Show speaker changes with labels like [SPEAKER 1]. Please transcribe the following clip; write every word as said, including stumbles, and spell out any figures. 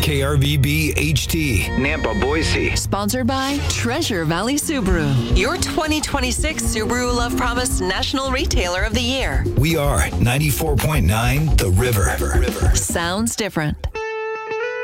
[SPEAKER 1] K R V B H T, Nampa, Boise.
[SPEAKER 2] Sponsored by Treasure Valley Subaru, your twenty twenty-six Subaru Love Promise National Retailer of the Year.
[SPEAKER 1] We are ninety-four point nine The River.
[SPEAKER 2] Sounds different.